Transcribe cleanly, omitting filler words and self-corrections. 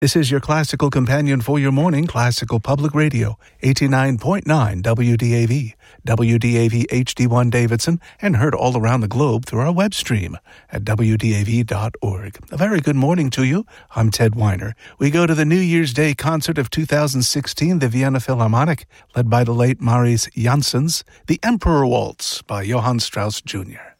This is your classical companion for your morning, Classical Public Radio, 89.9 WDAV, WDAV HD1 Davidson, and heard all around the globe through our web stream at WDAV.org. A very good morning to you. I'm Ted Weiner. We go to the New Year's Day concert of 2016, the Vienna Philharmonic, led by the late Marius Janssens, The Emperor Waltz by Johann Strauss Jr.